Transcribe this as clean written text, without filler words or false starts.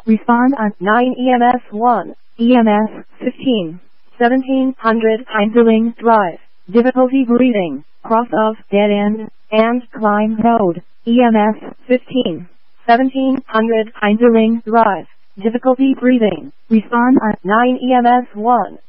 Respond on 9 EMS 1, EMS 15, 1700 Heinzerling Drive. Difficulty breathing, cross of dead end, and Klein Road, EMS 15, 1700 Heinzerling Drive. Difficulty breathing. Respond on 9 EMS 1.